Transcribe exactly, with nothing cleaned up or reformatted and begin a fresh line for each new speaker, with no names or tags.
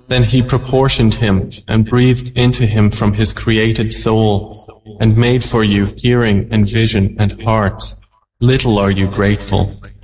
Then He proportioned him and breathed into him from His created soul and made for you hearing and vision and hearts. Little are you grateful.